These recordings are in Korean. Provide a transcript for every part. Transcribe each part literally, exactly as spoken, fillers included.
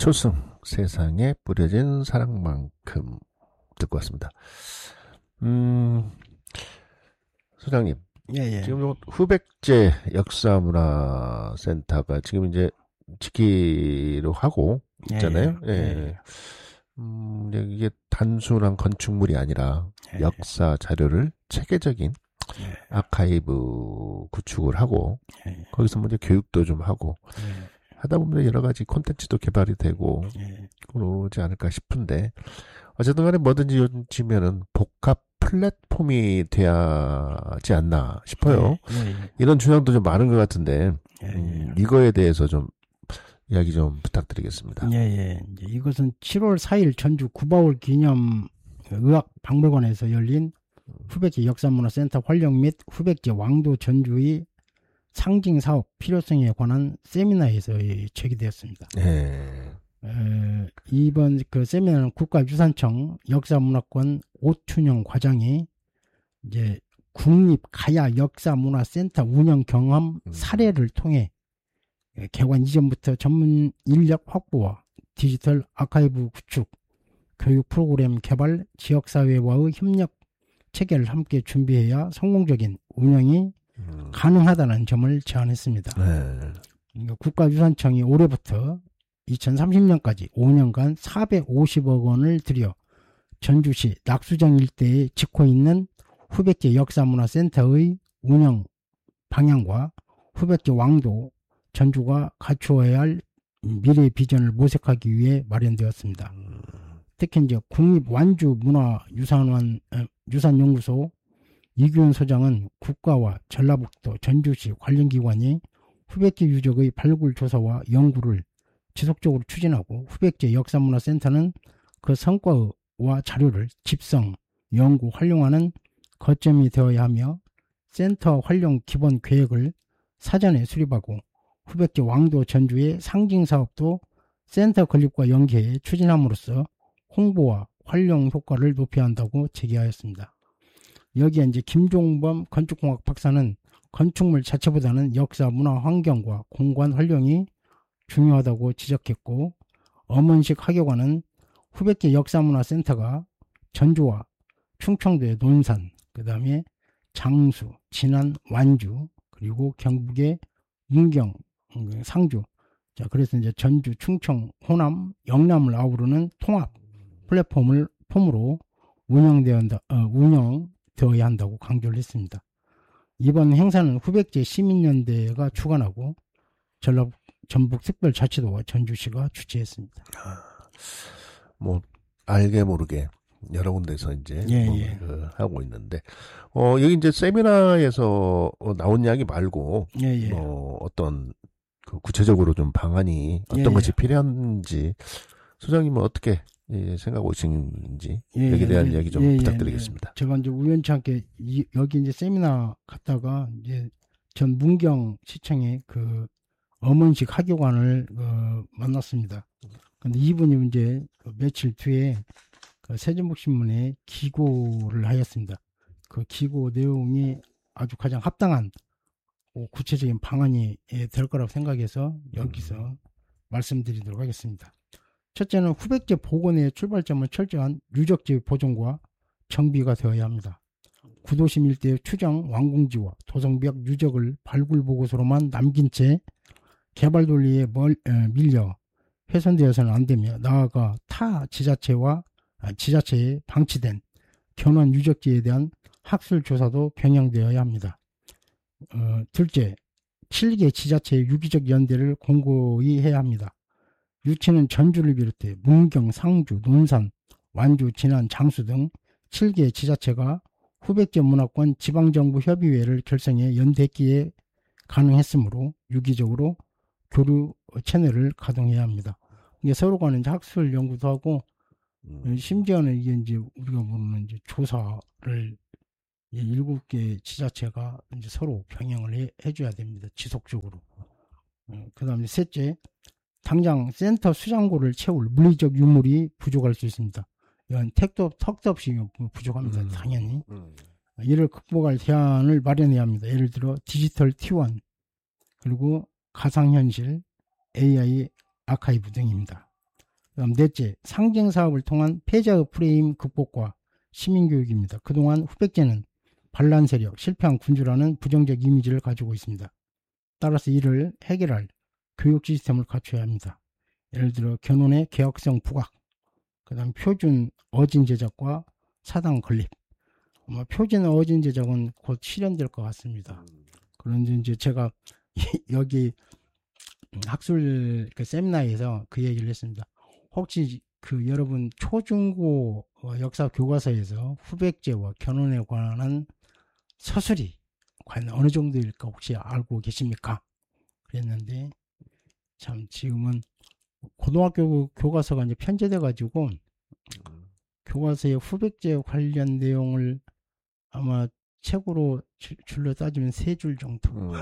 초승 세상에 뿌려진 사랑만큼 듣고 왔습니다. 음, 소장님, 예, 예. 지금 후백제 역사문화센터가 지금 이제 짓기로 하고 있잖아요. 예, 예, 예. 예. 음, 이게 단순한 건축물이 아니라 예, 역사 자료를 체계적인 예. 아카이브 구축을 하고 예, 거기서 먼저 교육도 좀 하고 예, 하다 보면 여러 가지 콘텐츠도 개발이 되고 예. 그러지 않을까 싶은데 어쨌든 간에 뭐든지 요즘이면은 복합 플랫폼이 돼야지 않나 싶어요. 예, 예, 이런 주장도 좀 많은 것 같은데 예, 음, 예. 이거에 대해서 좀 이야기 좀 부탁드리겠습니다. 예, 예. 이제 이것은 칠월 사일 전주 구바울 기념 의학박물관에서 열린 후백제 역사문화센터 활용 및 후백제 왕도 전주의 상징 사업 필요성에 관한 세미나에서 제기되었습니다. 예. 에, 이번 그 세미나는 국가유산청 역사문화권 오춘영 과장이 이제 국립 가야 역사문화센터 운영 경험 사례를 통해 개관 이전부터 전문 인력 확보와 디지털 아카이브 구축, 교육 프로그램 개발, 지역사회와의 협력 체계를 함께 준비해야 성공적인 운영이 음. 가능하다는 점을 제안했습니다. 네. 그러니까 국가유산청이 올해부터 이천삼십년까지 오 년간 사백오십억 원을 들여 전주시 낙수정 일대에 짓고 있는 후백제 역사문화센터의 운영 방향과 후백제 왕도 전주가 갖추어야 할 미래 비전을 모색하기 위해 마련되었습니다. 특히 이제 국립완주문화유산원 유산연구소 이규현 소장은 국가와 전라북도 전주시 관련기관이 후백제 유적의 발굴 조사와 연구를 지속적으로 추진하고 후백제 역사문화센터는 그 성과와 자료를 집성, 연구, 활용하는 거점이 되어야 하며 센터 활용 기본 계획을 사전에 수립하고 후백제 왕도 전주의 상징 사업도 센터 건립과 연계해 추진함으로써 홍보와 활용 효과를 높여야 한다고 제기하였습니다. 여기에 이제 김종범 건축공학 박사는 건축물 자체보다는 역사, 문화, 환경과 공간 활용이 중요하다고 지적했고, 엄원식 학예관은 후백제 역사문화센터가 전주와 충청도의 논산, 그 다음에 장수, 진안, 완주, 그리고 경북의 문경, 상주, 자 그래서 이제 전주, 충청, 호남, 영남을 아우르는 통합 플랫폼을 폼으로 운영되어야 한다, 어, 운영되어야 한다고 강조를 했습니다. 이번 행사는 후백제 시민연대가 주관하고 전북, 전북특별자치도와 전주시가 주최했습니다. 뭐 알게 모르게 여러 군데서 이제 예, 뭐 예. 그 하고 있는데 어 여기 이제 세미나에서 어, 나온 이야기 말고 예, 예. 뭐 어떤 그 구체적으로 좀 방안이 어떤 예, 것이 예. 필요한지 소장님은 어떻게 예, 생각하시는지 예, 여기에 대한 예, 이야기 좀 예, 부탁드리겠습니다. 예. 제가 이제 우연치 않게 이, 여기 이제 세미나 갔다가 이제 전 문경 시청에 그 엄원식 학예관을 어, 만났습니다. 근데 이분이 이제 그 며칠 뒤에 그 세전복신문에 기고를 하였습니다. 그 기고 내용이 아주 가장 합당한 구체적인 방안이 될 거라고 생각해서 여기서 음. 말씀드리도록 하겠습니다. 첫째는 후백제 복원의 출발점은 철저한 유적지 보존과 정비가 되어야 합니다. 구도심 일대의 추정, 완공지와 도성벽 유적을 발굴 보고서로만 남긴 채 개발 논리에 멀, 에, 밀려 훼손되어서는 안 되며 나아가 타 지자체와 아, 지자체에 방치된 견원 유적지에 대한 학술 조사도 병행되어야 합니다. 어, 둘째, 칠 개 지자체의 유기적 연대를 공고히 해야 합니다. 유치는 전주를 비롯해 문경, 상주, 논산, 완주, 진안, 장수 등 칠 개 지자체가 후백제 문화권 지방정부 협의회를 결성해 연대기에 가능했으므로 유기적으로 교류 채널을 가동해야 합니다. 이게 서로 간에 이제 학술 연구도 하고 음. 심지어는 이게 이제 우리가 보는 이제 조사를 일곱 개 지자체가 이제 서로 병행을 해, 해줘야 됩니다. 지속적으로. 어, 그 다음에 셋째, 당장 센터 수장고를 채울 물리적 유물이 부족할 수 있습니다. 이건 택도, 턱도 없이 부족합니다. 음. 당연히. 음. 이를 극복할 대안을 마련해야 합니다. 예를 들어 디지털 티원, 그리고 가상현실, 에이아이 아카이브 등입니다. 그다음 넷째, 상징 사업을 통한 패자의 프레임 극복과 시민교육입니다. 그동안 후백제는 반란 세력, 실패한 군주라는 부정적 이미지를 가지고 있습니다. 따라서 이를 해결할 교육 시스템을 갖춰야 합니다. 예를 들어 견훤의 개혁성 부각, 그 다음 표준 어진 제작과 사당 건립. 아마 표준 어진 제작은 곧 실현될 것 같습니다. 그런데 이제 제가 여기 학술 그 세미나에서 그 얘기를 했습니다. 혹시 그 여러분 초중고 역사 교과서에서 후백제와 견훤에 관한 서술이 과연 어느 정도일까 혹시 알고 계십니까? 그랬는데 참 지금은 고등학교 교과서가 이제 편제돼 가지고 교과서에 후백제 관련 내용을 아마 책으로 줄, 줄로 따지면 세 줄 정도. 음.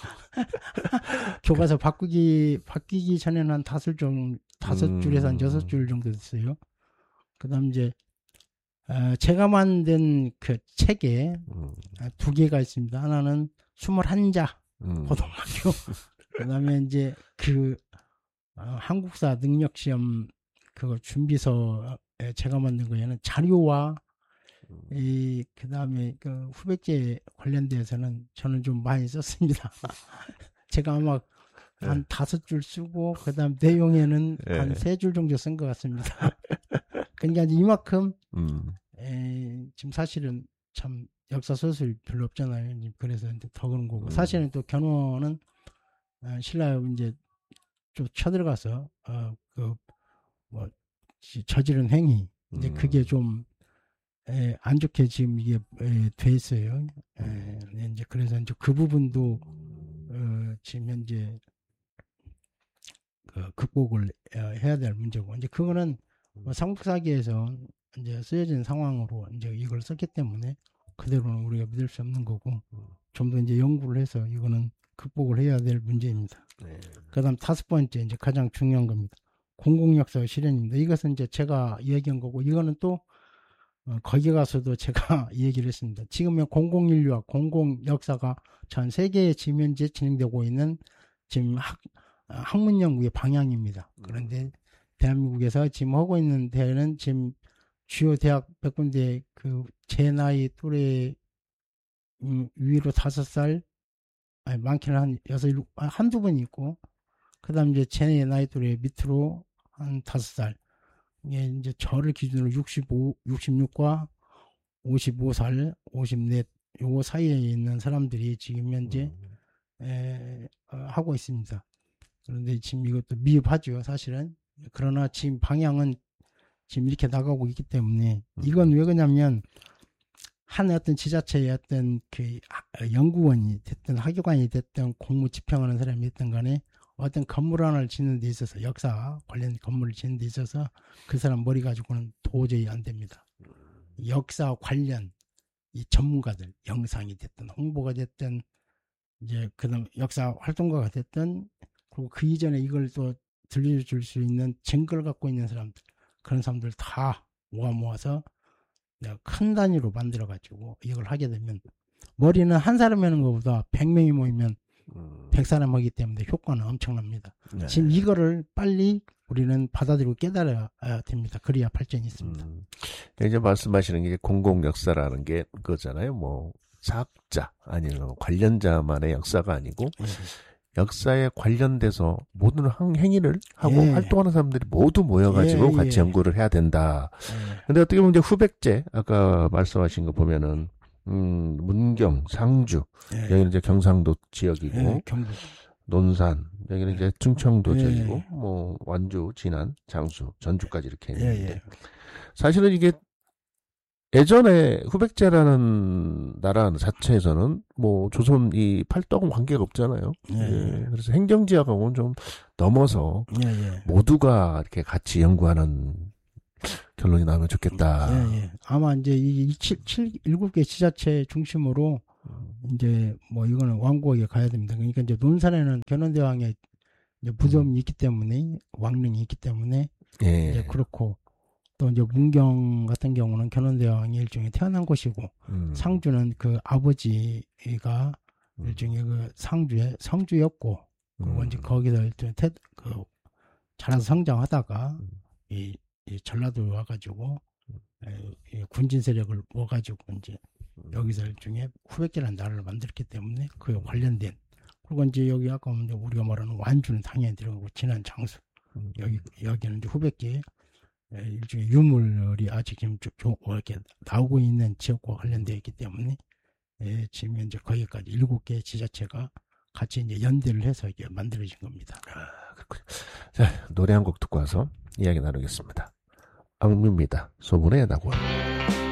교과서 바꾸기 바뀌기 전에는 한 다섯 줄 다섯 음. 줄에서 한 여섯 줄 정도 됐어요. 그다음 이제 어, 제가 만든 그 책에 음. 두 개가 있습니다. 하나는 스물한 자 음. 고등학교. 그다음에 이제 그 어, 한국사 능력 시험 그거 준비서에 제가 만든 거에는 자료와 이 그다음에 그 후백제 관련돼서는 저는 좀 많이 썼습니다. 제가 아마 네. 한 다섯 줄 쓰고 그다음 내용에는 네. 한 세 줄 정도 쓴 것 같습니다. 그러니까 이만큼 음. 에, 지금 사실은 참 역사 소설이 별로 없잖아요. 그래서 더 그런 거고 음. 사실은 또 견훤은 어, 신라요 이제 좀 쳐들어가서 어, 그 뭐 저지른 행위 이제 음. 그게 좀 에, 안 좋게 지금 이게 에, 돼 있어요. 에, 이제 그래서 이제 그 부분도 어, 지금 현재 그 극복을 해야 될 문제고 이제 그거는 뭐 삼국사기에서 이제 쓰여진 상황으로 이제 이걸 썼기 때문에 그대로는 우리가 믿을 수 없는 거고 좀 더 이제 연구를 해서 이거는 극복을 해야 될 문제입니다. 네. 그다음 다섯 번째 이제 가장 중요한 겁니다. 공공역사 실현입니다. 이것은 이제 제가 이야기한 거고 이거는 또 어, 거기 가서도 제가 얘기를 했습니다. 지금의 공공인류와 공공역사가 전 세계에 지금 현재 진행되고 있는 지금 학, 학문 연구의 방향입니다. 그런데 대한민국에서 지금 하고 있는 대회는 지금 주요 대학 백 군데 그 제 나이 또래 음, 위로 다섯 살, 아니 많게는 한 여섯, 일곱, 한두 번 있고, 그 다음 이제 제 나이 또래 밑으로 한 다섯 살. 이게 이제 저를 기준으로 육십오, 육십육과 오십오 살, 오십사, 요거 사이에 있는 사람들이 지금 현재, 음. 에, 어, 하고 있습니다. 그런데 지금 이것도 미흡하죠, 사실은. 그러나 지금 방향은 지금 이렇게 나가고 있기 때문에, 이건 왜 그러냐면, 한 어떤 지자체의 어떤 그 연구원이 됐든 학교관이 됐든 공무 집행하는 사람이 됐든 간에 어떤 건물 하나를 짓는 데 있어서 역사 관련 건물을 짓는 데 있어서 그 사람 머리 가지고는 도저히 안 됩니다. 역사 관련 이 전문가들 영상이 됐든 홍보가 됐든 이제 그다음 역사 활동가가 됐든 그리고 그 이전에 이걸 또 들려줄 수 있는 증거를 갖고 있는 사람들 그런 사람들 다 모아 모아서 큰 단위로 만들어가지고 이걸 하게 되면 머리는 한 사람 하는 것보다 백 명이 모이면 음. 백 사람 하기 때문에 효과는 엄청납니다. 네. 지금 이거를 빨리 우리는 받아들이고 깨달아야 됩니다. 그래야 발전이 있습니다. 음. 이제 말씀하시는 게 공공역사라는 게 그거잖아요. 뭐 사학자 아니면 관련자만의 역사가 아니고 네. 역사에 관련돼서 모든 행위를 하고 예. 활동하는 사람들이 모두 모여가지고 예, 같이 예. 연구를 해야 된다. 예. 근데 어떻게 보면 이제 후백제, 아까 말씀하신 거 보면은, 음, 문경, 상주, 예. 여기는 이제 경상도 지역이고, 예, 논산, 여기는 이제 충청도 예. 지역이고, 뭐, 완주, 진안, 장수, 전주까지 이렇게 있는데, 예, 예. 사실은 이게 예전에 후백제라는 나라 자체에서는 뭐 조선 이 팔도하고는 관계가 없잖아요. 예, 예. 그래서 행정지역하고는 좀 넘어서 예, 예. 모두가 이렇게 같이 연구하는 결론이 나오면 좋겠다. 예, 예. 아마 이제 이 칠, 칠, 일곱 개 지자체 중심으로 이제 뭐 이거는 왕국에 가야 됩니다. 그러니까 이제 논산에는 견훤대왕의 이제 무덤이 있기 때문에 왕릉이 있기 때문에 예. 이제 그렇고. 또 이제 문경 같은 경우는 견훤대왕이 일종의 태어난 곳이고 음. 상주는 그 아버지가 음. 일종의 그 상주의 성주였고 음. 그리고 이제 거기서 일종의 태, 그 자라서 성장하다가 음. 이, 이 전라도에 와가지고 에, 이 군진 세력을 모아가지고 이제 여기서 일종의 후백제라는 나라를 만들었기 때문에 그에 관련된 그리고 이제 여기 아까 이제 우리가 말하는 완주는 당연히 들어가고 지난 장수 여기 여기는 이제 후백제 일종의 유물이 아직 지금 좀 이렇게 나오고 있는 지역과 관련되어 있기 때문에 예, 지금 이제 거기까지 일곱 개 지자체가 같이 이제 연대를 해서 이게 만들어진 겁니다. 아, 그렇군요. 자, 노래 한 곡 듣고 와서 이야기 나누겠습니다. 악뮤입니다. 소문의 낙원.